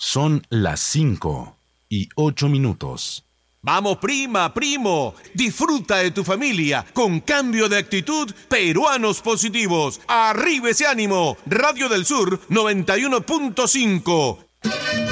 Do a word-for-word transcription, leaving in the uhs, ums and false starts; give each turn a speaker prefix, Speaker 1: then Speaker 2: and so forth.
Speaker 1: Son las cinco y ocho minutos.
Speaker 2: Vamos, prima, primo, disfruta de tu familia con cambio de actitud Peruanos Positivos. ¡Arriba ese ánimo! Radio del Sur noventa y uno punto cinco.